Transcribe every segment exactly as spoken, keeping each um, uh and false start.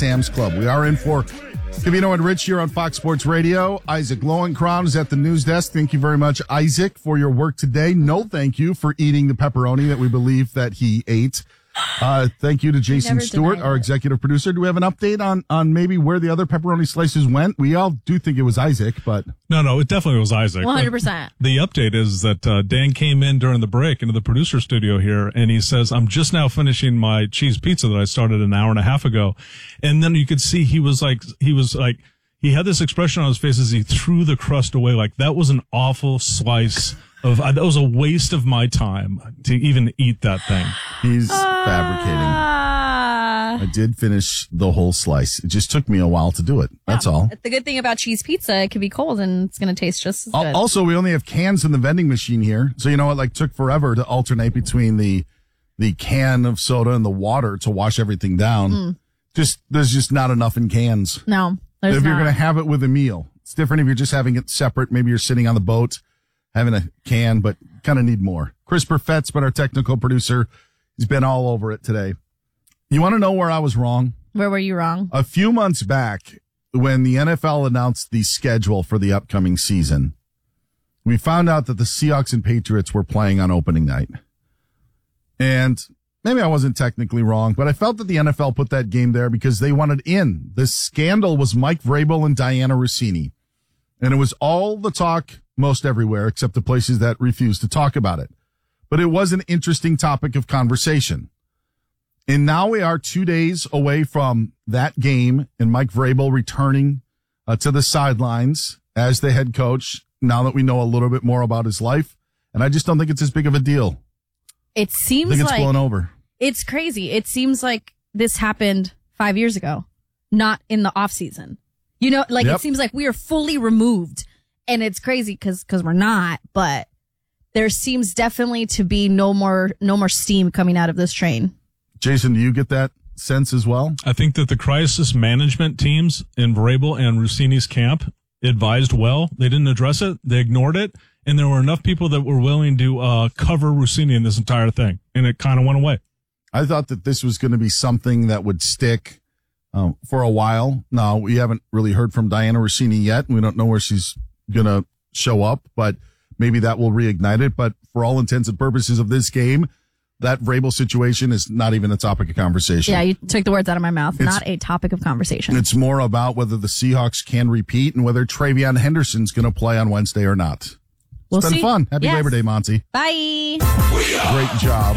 Sam's Club. We are in for Covino and Rich here on Fox Sports Radio. Isaac Lowenkron is at the news desk. Thank you very much, Isaac, for your work today. No thank you for eating the pepperoni that we believe that he ate. Uh, thank you to Jason Stewart, our executive producer. Do we have an update on, on maybe where the other pepperoni slices went? We all do think it was Isaac, but... No, no, it definitely was Isaac. one hundred percent. The update is that uh, Dan came in during the break into the producer studio here, and he says, I'm just now finishing my cheese pizza that I started an hour and a half ago. And then you could see he was like, he was like, he had this expression on his face as he threw the crust away. Like, that was an awful slice of, uh, that was a waste of my time to even eat that thing. He's uh, fabricating. I did finish the whole slice. It just took me a while to do it. That's yeah. all. The good thing about cheese pizza, it can be cold and it's going to taste just as good. Also, we only have cans in the vending machine here. So, you know, it like took forever to alternate between the the can of soda and the water to wash everything down. Mm. Just, there's just not enough in cans. No, there's If not. you're going to have it with a meal. It's different if you're just having it separate. Maybe you're sitting on the boat having a can, but kind of need more. Chris Perfett's been our technical producer. He's been all over it today. You want to know where I was wrong? Where were you wrong? A few months back, when the N F L announced the schedule for the upcoming season, we found out that the Seahawks and Patriots were playing on opening night. And maybe I wasn't technically wrong, but I felt that the N F L put that game there because they wanted in. The scandal was Mike Vrabel and Diana Rossini. And it was all the talk most everywhere, except the places that refused to talk about it. But it was an interesting topic of conversation. And now we are two days away from that game and Mike Vrabel returning uh, to the sidelines as the head coach now that we know a little bit more about his life. And I just don't think it's as big of a deal. It seems I think it's like blown over. It's crazy. It seems like this happened five years ago, not in the off season. You know, like Yep. It seems like we are fully removed, and it's crazy because because we're not. But there seems definitely to be no more no more steam coming out of this train. Jason, do you get that sense as well? I think that the crisis management teams in Vrabel and Rossini's camp advised well. They didn't address it. They ignored it. And there were enough people that were willing to uh, cover Rossini in this entire thing. And it kind of went away. I thought that this was going to be something that would stick um, for a while. Now, we haven't really heard from Diana Rossini yet. We don't know where she's going to show up, but maybe that will reignite it. But for all intents and purposes of this game, that Vrabel situation is not even a topic of conversation. Yeah, you took the words out of my mouth. It's, not a topic of conversation. It's more about whether the Seahawks can repeat and whether Travion Henderson's going to play on Wednesday or not. It's we'll been see. fun. Happy Yes. Labor Day, Monty. Bye. Great job.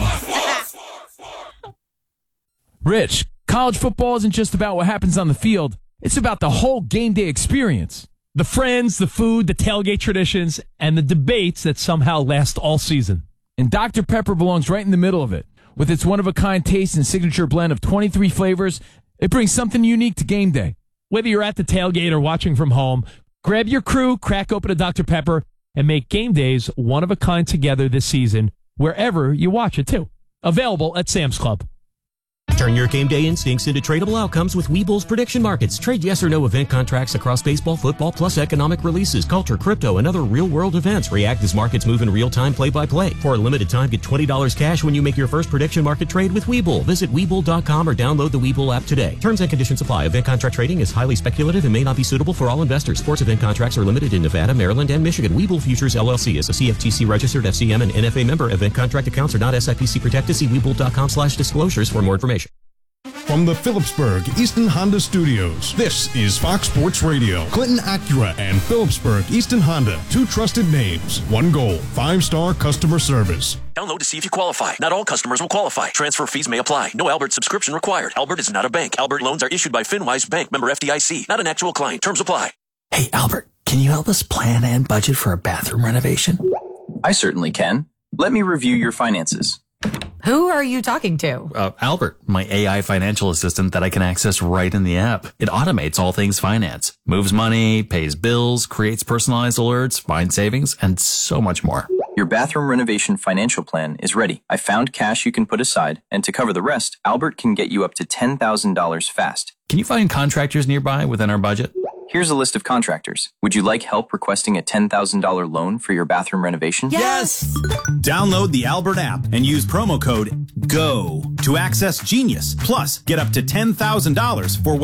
Rich, college football isn't just about what happens on the field. It's about the whole game day experience. The friends, the food, the tailgate traditions, and the debates that somehow last all season. And Doctor Pepper belongs right in the middle of it. With its one-of-a-kind taste and signature blend of twenty-three flavors, it brings something unique to game day. Whether you're at the tailgate or watching from home, grab your crew, crack open a Doctor Pepper, and make game days one-of-a-kind together this season, wherever you watch it, too. Available at Sam's Club. Turn your game day instincts into tradable outcomes with Webull's prediction markets. Trade yes or no event contracts across baseball, football, plus economic releases, culture, crypto, and other real-world events. React as markets move in real time, play-by-play. For a limited time, get twenty dollars cash when you make your first prediction market trade with Webull. Visit Webull dot com or download the Webull app today. Terms and conditions apply. Event contract trading is highly speculative and may not be suitable for all investors. Sports event contracts are limited in Nevada, Maryland, and Michigan. Webull Futures, L L C is a C F T C-registered F C M and N F A member. Event contract accounts are not S I P C protected. See Webull dot com slash disclosures for more information. From the Phillipsburg Easton Honda Studios, this is Fox Sports Radio. Clinton Acura and Phillipsburg Easton Honda, two trusted names, one goal, five-star customer service. Download to see if you qualify. Not all customers will qualify. Transfer fees may apply. No Albert subscription required. Albert is not a bank. Albert loans are issued by FinWise Bank, member F D I C. Not an actual client. Terms apply. Hey, Albert, can you help us plan and budget for a bathroom renovation? I certainly can. Let me review your finances. Who are you talking to? Uh, Albert, my A I financial assistant that I can access right in the app. It automates all things finance, moves money, pays bills, creates personalized alerts, finds savings, and so much more. Your bathroom renovation financial plan is ready. I found cash you can put aside, and to cover the rest, Albert can get you up to ten thousand dollars fast. Can you find contractors nearby within our budget? Here's a list of contractors. Would you like help requesting a ten thousand dollars loan for your bathroom renovation? Yes! Download the Albert app and use promo code GO to access Genius. Plus, get up to ten thousand dollars for